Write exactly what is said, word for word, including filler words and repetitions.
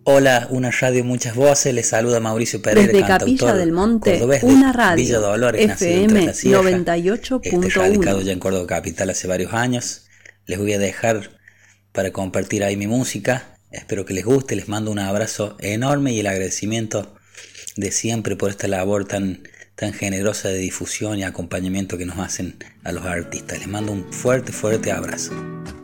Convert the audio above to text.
Hola, una radio, muchas voces. Les saluda Mauricio Pereira, desde cantautor Capilla del Monte, cordobés una de radio, Villa Dolores, nacido en F M Tras la Sierra, noventa y ocho punto este, radicado uno. ya en Córdoba Capital hace varios años. Les voy a dejar para compartir ahí mi música. Espero que les guste. Les mando un abrazo enorme y el agradecimiento de siempre por esta labor tan, tan generosa de difusión y acompañamiento que nos hacen a los artistas. Les mando un fuerte, fuerte abrazo.